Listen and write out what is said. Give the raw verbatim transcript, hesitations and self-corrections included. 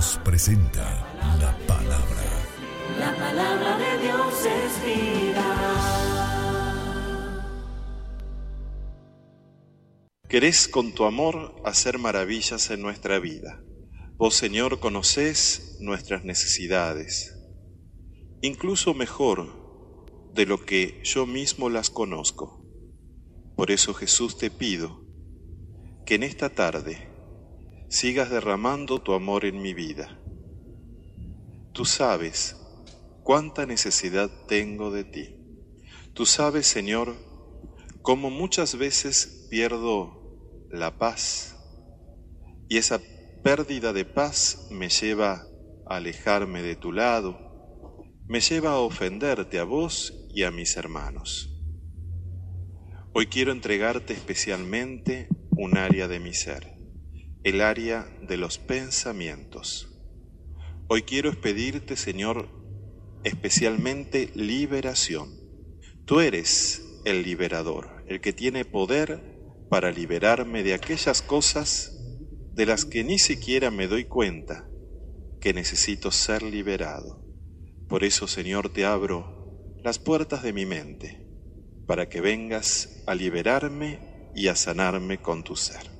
Dios presenta la palabra. La palabra de Dios es vida. Querés con tu amor hacer maravillas en nuestra vida. Vos, Señor, conocés nuestras necesidades, incluso mejor de lo que yo mismo las conozco. Por eso, Jesús, te pido que en esta tarde sigas derramando tu amor en mi vida. Tú sabes cuánta necesidad tengo de ti. Tú sabes, Señor, cómo muchas veces pierdo la paz, y esa pérdida de paz me lleva a alejarme de tu lado, me lleva a ofenderte a vos y a mis hermanos. Hoy quiero entregarte especialmente un área de mi ser, el área de los pensamientos. Hoy quiero pedirte, Señor, especialmente liberación. Tú eres el liberador, el que tiene poder para liberarme de aquellas cosas de las que ni siquiera me doy cuenta que necesito ser liberado. Por eso, Señor, te abro las puertas de mi mente para que vengas a liberarme y a sanarme con tu ser.